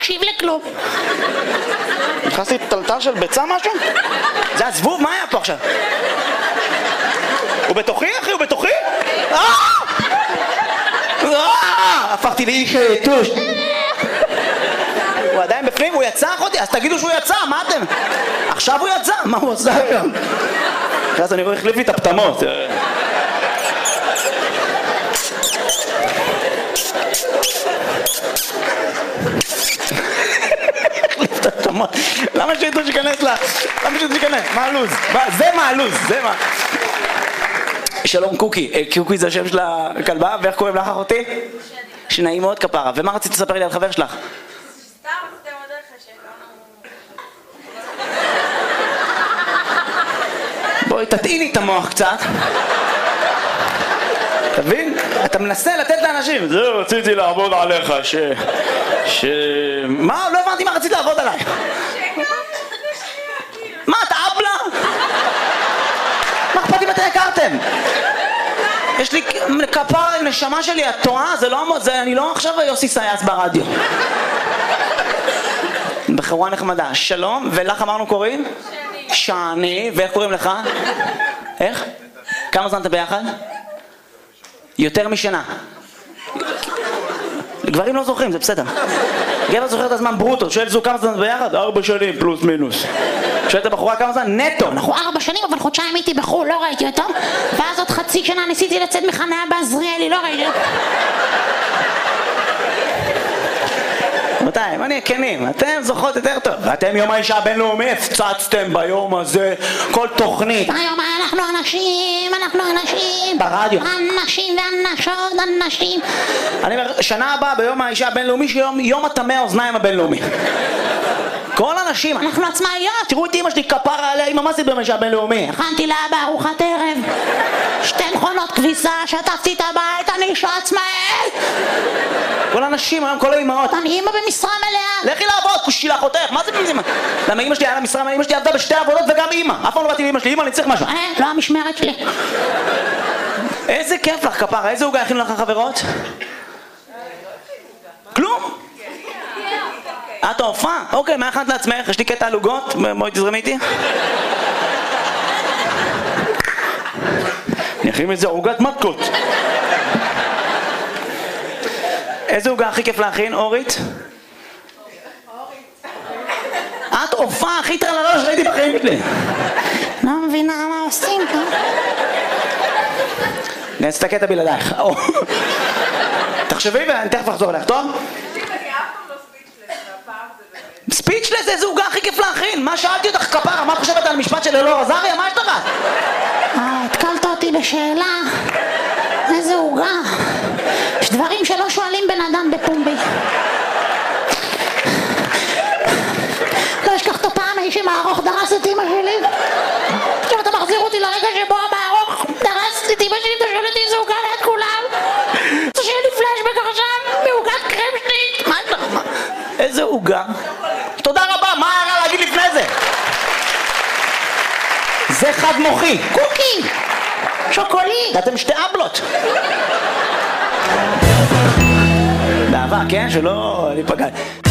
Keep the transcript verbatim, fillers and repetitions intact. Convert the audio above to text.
תקשיב לכלום. נכנסתי טלטל של ביצה משהו? זה הזבוב? מה היה פה עכשיו? הוא בתוכי אחי? הוא בתוכי? הפכתי לאיש יתוש. הוא עדיין בפנים? הוא יצא אחותי? אז תגידו שהוא יצא, מה אתם? עכשיו הוא יצא? מה הוא עושה היום? אז אני רואה החליף לי את הפתמות. החליף את הפתמות. למה שיתוש ייכנס לה? למה שיתוש ייכנס? מה הלוז? זה מה הלוז? זה מה? שלום קוקי. קוקי זה השם של הכלבה, ואיך קוראים לך אחותי? שנעים מאוד כפרה. ומה רצית לספר לי על חבר שלך? סתם, סתם עוד איך שהגענו. בואי תטעיני את המוח קצת. תבין? אתה מנסה לתת לאנשים. זהו, רציתי לעבוד עליך, ש... ש... מה? לא הבנתי מה רצית לעבוד עליי. מה, אתה אבלה? מה אכפת לי מתי הכרתם? יש לי כפרה, נשמה שלי, את טועה? זה לא... זה... אני לא עכשיו יוסי סייס ברדיו. בחורה נחמדה. שלום, ולך אמרנו קוראים? שני. שני, ואיך קוראים לך? איך? כמה זמן אתה ביחד? יותר משנה. גברים לא זוכרים, זה בסדר. גבר זוכר את הזמן ברוטו, שואל זו כמה זמן ביחד? ארבע שנים פלוס מינוס. שואל את הבחורה כמה זמן? נטו. אנחנו ארבע שנים, אבל חודשיים הייתי בחו"ל, לא ראיתי אותו. ואז עוד חצי שנה ניסיתי לצאת מחניה בעזריאלי, לא ראיתי אותו. מתי? מה נהיה כנים? אתם זוכרות יותר טוב. ואתם יום האישה הבינלאומי הפצצתם ביום הזה כל תוכנית. היום אנחנו אנשים, אנחנו אנשים. ברדיו. אנשים ואנשות, אנשים. אני אומר, שנה הבאה ביום האישה הבינלאומי שיום יום הטמא האוזניים הבינלאומי. כל אנשים, אנחנו עצמאיות. תראו את אמא שלי כפרה עליה, אמא מה זה ביום האישה הבינלאומי? הכנתי לאבא ארוחת ערב. שתי מכונות כביסה, שטפתי את הבית, אני אישה עצמאית. כל האנשים, היום כל האמהות. אני אמא במשרה מלאה. לכי לעבוד, כושי אחותך, מה זה במשרה? למה אמא שלי היה לה משרה, אמא שלי עבדה בשתי עבודות וגם אמא. אף פעם לא באתי לאמא שלי, אמא אני צריך משהו. אה, לא המשמרת שלי. איזה כיף לך כפרה, איזה עוגה הכינו לך חברות? כלום? את ההופעה? אוקיי, מה הכנת לעצמך? יש לי קטע על עוגות, בואי תזרמי איתי. אני אכין מזה עוגת מתקות. איזה עוגה הכי כיף להכין, אורית? את הופעה הכי טרללה שראיתי בחיים שלי. לא מבינה מה עושים פה. אני אעשה את הקטע בלעדייך. תחשבי ואני תכף אחזור אליך, טוב? ספיצ'לס, איזה עוגה הכי כיף להכין? מה שאלתי אותך כפרה? מה את חושבת על המשפט של אלאור עזריה? מה יש לך? אה, התקלת אותי בשאלה. איזה עוגה. יש דברים שלא שואלים בן אדם בפומבי. לא אשכח את הפעם ההיא שמערוך דרס את אמא שלי. עכשיו אתה מחזיר אותי לרגע שבו המערוך דרס את אמא שלי, אתה שואל אותי איזה עוגה ליד כולם. אתה שואל לי פלשבק עכשיו מעוגת קרמשנית. מה יש לך? איזה עוגה? תודה רבה, מה היה להגיד לפני זה? זה חד מוחי. קוקי! שוקולית! אתם שתי אבלות. באהבה, כן? שלא ניפגע.